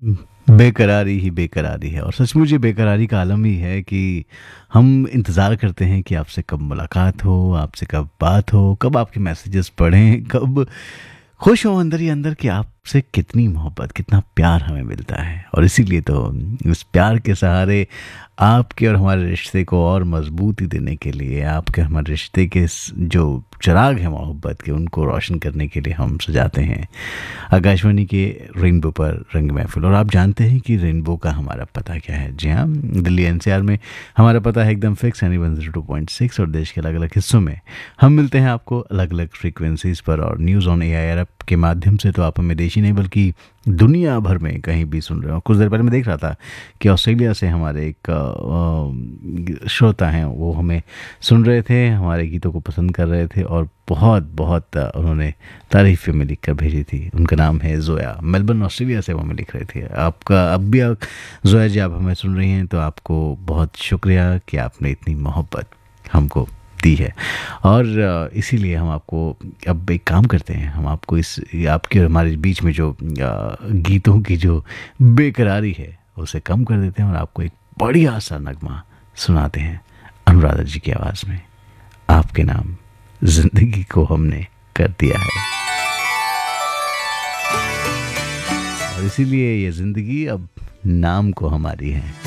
बेकरारी ही बेकरारी है, और सचमुच ये बेकरारी का आलम ही है कि हम इंतज़ार करते हैं कि आपसे कब मुलाकात हो, आपसे कब बात हो, कब आपके मैसेजेस पढ़ें, कब खुश हो अंदर ही अंदर कि आपसे कितनी मोहब्बत, कितना प्यार हमें मिलता है। और इसीलिए तो इस प्यार के सहारे आपके और हमारे रिश्ते को और मजबूती देने के लिए, आपके और हमारे रिश्ते के जो चिराग हैं मोहब्बत के, उनको रोशन करने के लिए हम सजाते हैं आकाशवाणी के रेनबो पर रंग महफिल। और आप जानते हैं कि रेनबो का हमारा पता क्या है? जी हाँ, दिल्ली एनसीआर में हमारा पता है एकदम फिक्स, यानी 102.6, और देश के अलग अलग हिस्सों में हम मिलते हैं आपको अलग अलग फ्रीक्वेंसीज पर। और न्यूज़ ऑन एआईआर ऐप के माध्यम से तो आप हमें देश ही नहीं बल्कि दुनिया भर में कहीं भी सुन रहे हो। कुछ देर पहले मैं देख रहा था कि ऑस्ट्रेलिया से हमारे एक श्रोता हैं, वो हमें सुन रहे थे, हमारे गीतों को पसंद कर रहे थे, और बहुत बहुत उन्होंने तारीफ़ में लिख कर भेजी थी। उनका नाम है जोया, मेलबर्न ऑस्ट्रेलिया से वो हमें लिख रहे थे। आपका अब भी जोया जी, आप हमें सुन रही हैं तो आपको बहुत शुक्रिया कि आपने इतनी मोहब्बत हमको दी है। और इसीलिए हम आपको अब एक काम करते हैं, हम आपको इस आपके और हमारे बीच में जो गीतों की जो बेकरारी है उसे कम कर देते हैं, और आपको एक बढ़िया सा नगमा सुनाते हैं अनुराधा जी की आवाज़ में। आपके नाम जिंदगी को हमने कर दिया है, और इसीलिए ये जिंदगी अब नाम को हमारी है।